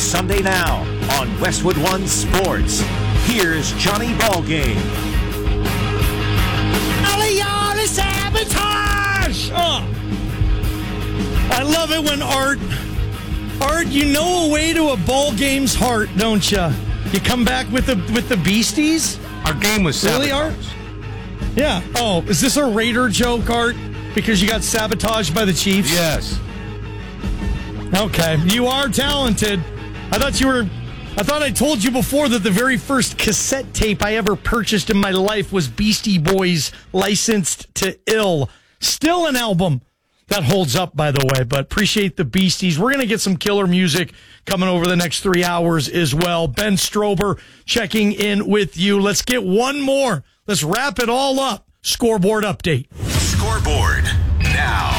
Sunday now on Westwood One Sports. Here's Johnny Ballgame. Aliana Sabotage! I love it when Art, you know a way to a ball game's heart, don't you? You come back with the Beasties? Our game was sabotaged. Really, Art? Yeah. Oh, is this a Raider joke, Art? Because you got sabotaged by the Chiefs? Yes. Okay. You are talented. I thought I told you before that the very first cassette tape I ever purchased in my life was Beastie Boys' Licensed to Ill. Still an album that holds up, by the way, but appreciate the Beasties. We're going to get some killer music coming over the next 3 hours as well. Ben Strober checking in with you. Let's get one more. Let's wrap it all up. Scoreboard update. Scoreboard now.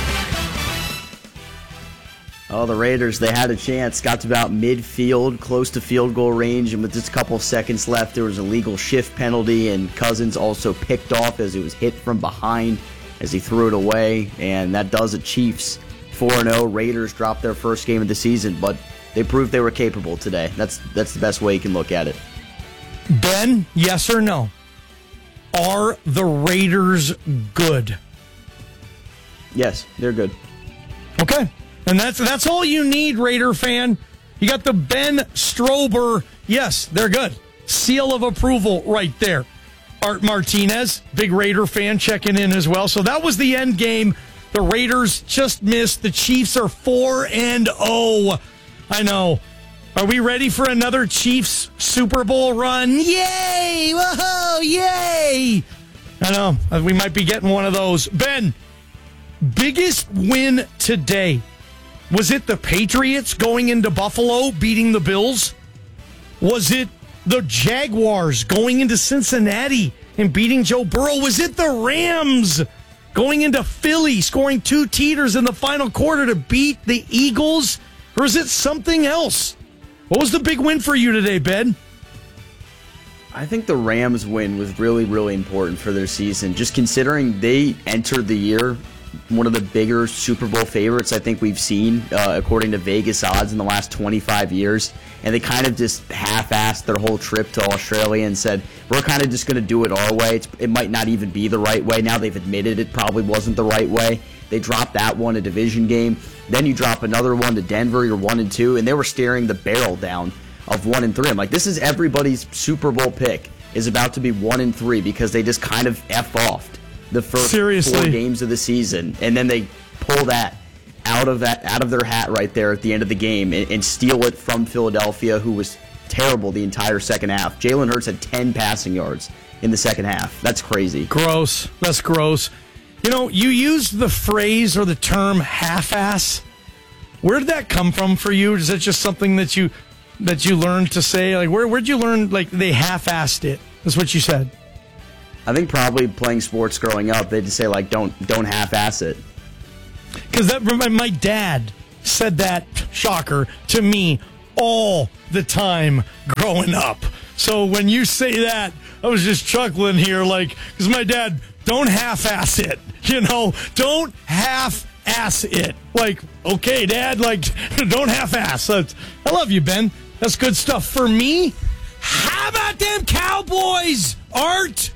Oh, the Raiders, they had a chance. Got to about midfield, close to field goal range, and with just a couple seconds left, there was a legal shift penalty, and Cousins also picked off as he was hit from behind as he threw it away, and that does it. Chiefs 4-0. Raiders dropped their first game of the season, but they proved they were capable today. That's the best way you can look at it. Ben, yes or no? Are the Raiders good? Yes, they're good. Okay. And that's all you need, Raider fan. You got the Ben Strober. Yes, they're good. Seal of approval right there. Art Martinez, big Raider fan, checking in as well. So that was the end game. The Raiders just missed. The Chiefs are 4-0. I know. Are we ready for another Chiefs Super Bowl run? Yay! Whoa! Yay! I know. We might be getting one of those. Ben, biggest win today. Was it the Patriots going into Buffalo, beating the Bills? Was it the Jaguars going into Cincinnati and beating Joe Burrow? Was it the Rams going into Philly, scoring 2 teeters in the final quarter to beat the Eagles? Or is it something else? What was the big win for you today, Ben? I think the Rams win was really, really important for their season. Just considering they entered the year one of the bigger Super Bowl favorites I think we've seen, according to Vegas odds, in the last 25 years. And they kind of just half-assed their whole trip to Australia and said, we're kind of just going to do it our way. It might not even be the right way. Now they've admitted it probably wasn't the right way. They dropped that one, a division game. Then you drop another one to Denver, you're 1-2, and they were staring the barrel down of 1-3. I'm like, this is everybody's Super Bowl pick is about to be 1-3 because they just kind of F-offed the first 4 games of the season, and then they pull that out of their hat right there at the end of the game and steal it from Philadelphia, who was terrible the entire second half. Jalen Hurts had 10 passing yards in the second half. That's crazy. Gross. That's gross. You know, you used the phrase or the term half-ass. Where did that come from for you? Is that just something that you learned to say? Like, where'd you learn, like, they half-assed it? That's what you said. I think probably playing sports growing up, they'd just say, like, don't half-ass it. Because my dad said that, shocker, to me all the time growing up. So when you say that, I was just chuckling here, like, because my dad, don't half-ass it. You know, don't half-ass it. Like, okay, Dad, like, don't half-ass. I love you, Ben. That's good stuff. For me, how about them Cowboys, Art?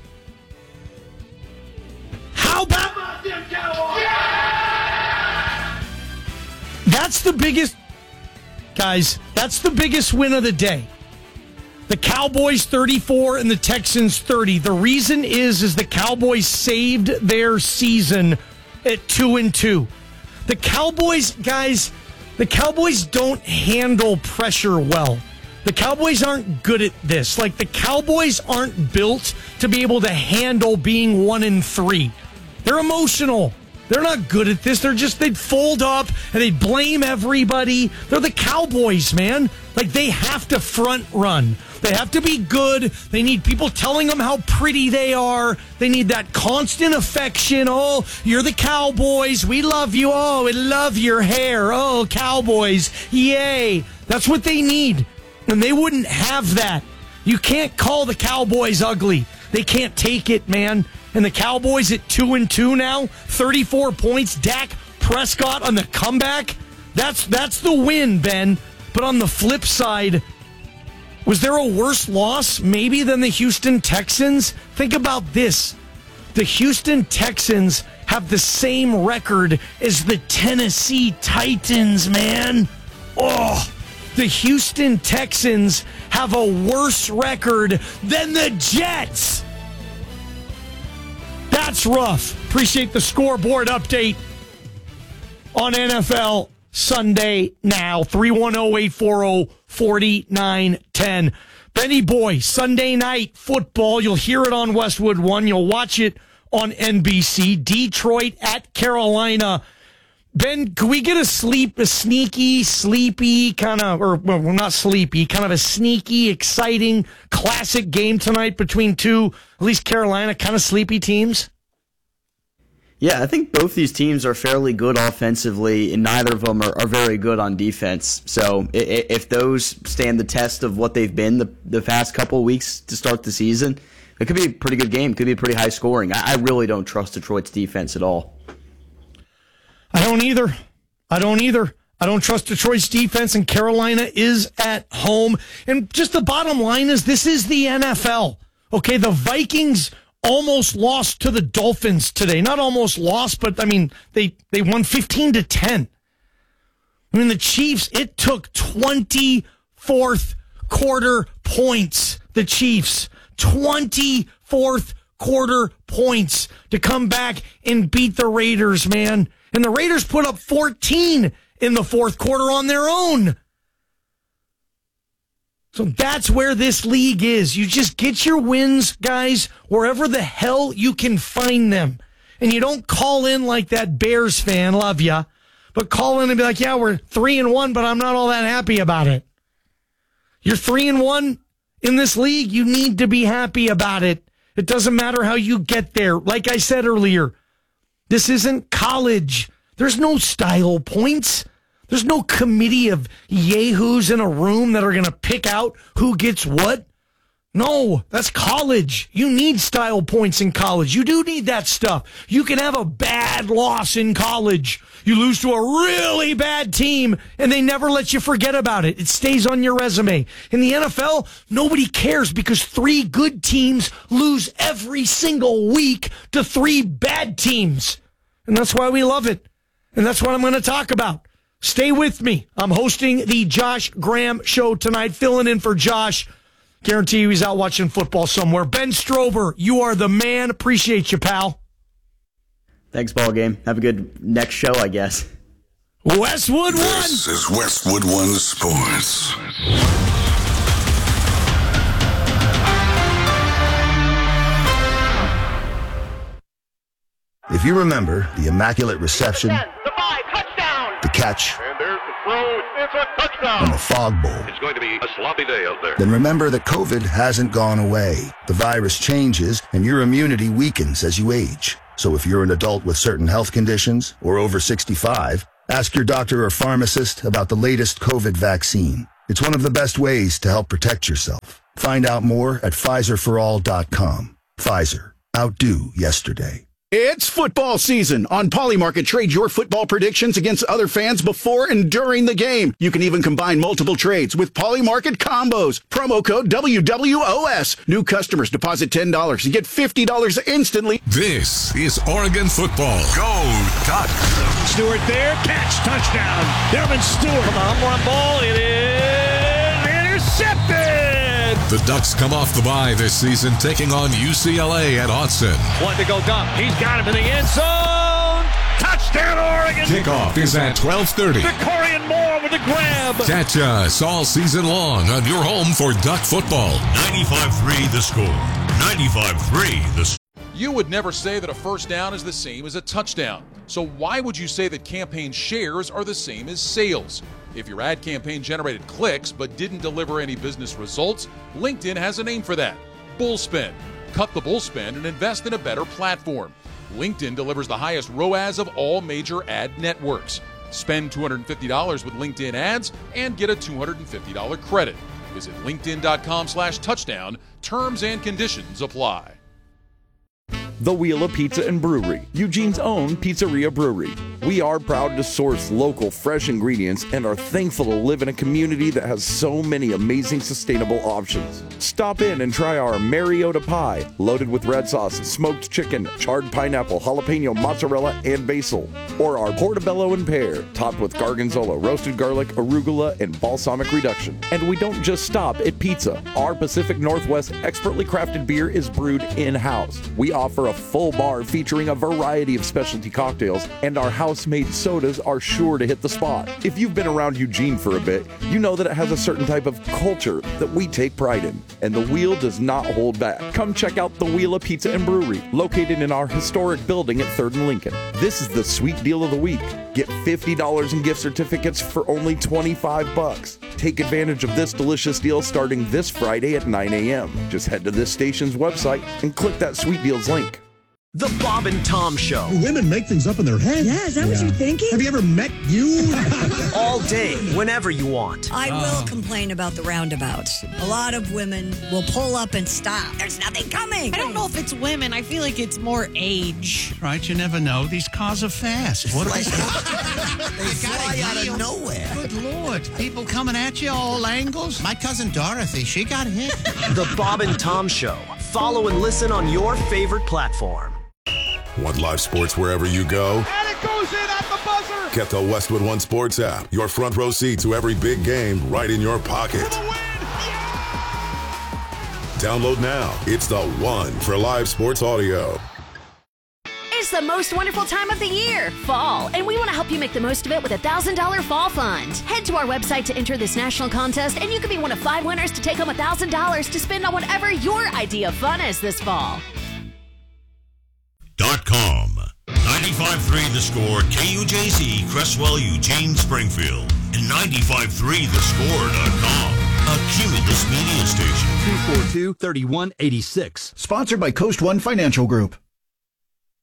How about them Cowboys? Yeah! That's the biggest, guys, that's the biggest win of the day. The Cowboys 34 and the Texans 30. The reason is the Cowboys saved their season at 2-2. The Cowboys, guys, the Cowboys don't handle pressure well. The Cowboys aren't good at this. Like, the Cowboys aren't built to be able to handle being 1-3. They're emotional. They're not good at this. They'd fold up and they'd blame everybody. They're the Cowboys, man. Like, they have to front run. They have to be good. They need people telling them how pretty they are. They need that constant affection. Oh, you're the Cowboys. We love you. Oh, we love your hair. Oh, Cowboys. Yay. That's what they need. And they wouldn't have that. You can't call the Cowboys ugly. They can't take it, man. And the Cowboys at 2-2 now, 34 points. Dak Prescott on the comeback. That's the win, Ben. But on the flip side, was there a worse loss maybe than the Houston Texans? Think about this. The Houston Texans have the same record as the Tennessee Titans, man. Oh, the Houston Texans have a worse record than the Jets. That's rough. Appreciate the scoreboard update on NFL Sunday now. 310-840-4910. Benny Boy, Sunday night football. You'll hear it on Westwood One. You'll watch it on NBC. Detroit at Carolina. Ben, can we get a sneaky, sleepy kind of, or well, not sleepy, kind of a sneaky, exciting, classic game tonight between two, at least Carolina, kind of sleepy teams? Yeah, I think both these teams are fairly good offensively, and neither of them are very good on defense. So if those stand the test of what they've been the past couple of weeks to start the season, it could be a pretty good game. It could be pretty high scoring. I really don't trust Detroit's defense at all. I don't either. I don't trust Detroit's defense, and Carolina is at home. And just the bottom line is this is the NFL. Okay, the Vikings almost lost to the Dolphins today. Not almost lost, but I mean, they won 15-10. I mean, the Chiefs, it took 24th quarter points. The Chiefs, 24th quarter points to come back and beat the Raiders, man. And the Raiders put up 14 in the fourth quarter on their own. So that's where this league is. You just get your wins, guys, wherever the hell you can find them. And you don't call in like that Bears fan, love ya, but call in and be like, yeah, we're 3-1, but I'm not all that happy about it. You're 3-1 in this league. You need to be happy about it. It doesn't matter how you get there. Like I said earlier, this isn't college. There's no style points. There's no committee of yahoos in a room that are going to pick out who gets what. No, that's college. You need style points in college. You do need that stuff. You can have a bad loss in college. You lose to a really bad team, and they never let you forget about it. It stays on your resume. In the NFL, nobody cares because 3 good teams lose every single week to 3 bad teams. And that's why we love it. And that's what I'm going to talk about. Stay with me. I'm hosting the Josh Graham Show tonight, filling in for Josh. Guarantee you he's out watching football somewhere. Ben Strober, you are the man. Appreciate you, pal. Thanks, ball game. Have a good next show, I guess. Westwood One. This is Westwood One Sports. If you remember the immaculate reception, the catch, and there's the throw. It's a touchdown. and the fog bowl, It's going to be a sloppy day out there. then remember that COVID hasn't gone away. The virus changes and your immunity weakens as you age. So if you're an adult with certain health conditions or over 65, ask your doctor or pharmacist about the latest COVID vaccine. It's one of the best ways to help protect yourself. Find out more at PfizerForAll.com. Pfizer. Outdo yesterday. It's football season. On Polymarket, trade your football predictions against other fans before and during the game. You can even combine multiple trades with Polymarket combos. Promo code WWOS. New customers deposit $10 and get $50 instantly. This is Oregon football. Go Ducks! Stewart there, catch, touchdown. Devin Stewart. From the home run ball, it is intercepted. The Ducks come off the bye this season, taking on UCLA at Autzen. One to go dump. He's got him in the end zone. Touchdown, Oregon. Kickoff is at 12:30. Corian Moore with the grab. Catch us all season long on your home for Duck football. 95.3 The Score. 95.3 The Score. You would never say that a first down is the same as a touchdown. So why would you say that campaign shares are the same as sales? If your ad campaign generated clicks but didn't deliver any business results, LinkedIn has a name for that. Bullspend. Cut the bullspend and invest in a better platform. LinkedIn delivers the highest ROAS of all major ad networks. Spend $250 with LinkedIn ads and get a $250 credit. Visit linkedin.com/touchdown. Terms and conditions apply. The Wheel of Pizza and Brewery, Eugene's own pizzeria brewery. We are proud to source local, fresh ingredients and are thankful to live in a community that has so many amazing sustainable options. Stop in and try our Mariota pie, loaded with red sauce, smoked chicken, charred pineapple, jalapeno, mozzarella, and basil. Or our portobello and pear, topped with gargonzola, roasted garlic, arugula, and balsamic reduction. And we don't just stop at pizza. Our Pacific Northwest expertly crafted beer is brewed in-house. We offer a full bar featuring a variety of specialty cocktails, and our house-made sodas are sure to hit the spot. If you've been around Eugene for a bit, you know that it has a certain type of culture that we take pride in, and the Wheel does not hold back. Come check out the Wheel of Pizza and Brewery, located in our historic building at 3rd and Lincoln. This is the sweet deal of the week. Get $50 in gift certificates for only $25. Take advantage of this delicious deal starting this Friday at 9 a.m. Just head to this station's website and click that Sweet Deals link. The Bob and Tom Show. Women make things up in their head. Yeah, is that what you're thinking? Have you ever met you? All day, whenever you want. I will complain about the roundabouts. A lot of women will pull up and stop. There's nothing coming. I don't know if it's women. I feel like it's more age. Right, you never know. These cars are fast. What are they? They fly out of nowhere. Good Lord. People coming at you all angles. My cousin Dorothy, she got hit. The Bob and Tom Show. Follow and listen on your favorite platform. Want live sports wherever you go? And it goes in at the buzzer. Get the Westwood One Sports app. Your front row seat to every big game right in your pocket. Download now. It's the one for live sports audio. It's the most wonderful time of the year, fall, and we want to help you make the most of it with a $1,000 fall fund. Head to our website to enter this national contest, and you could be one of 5 winners to take home $1,000 to spend on whatever your idea of fun is this fall. .com. 95.3 The Score, KUJZ, Cresswell, Eugene, Springfield, and 95.3thescore.com. A Cumulus media station. 242-3186. Sponsored by Coast One Financial Group.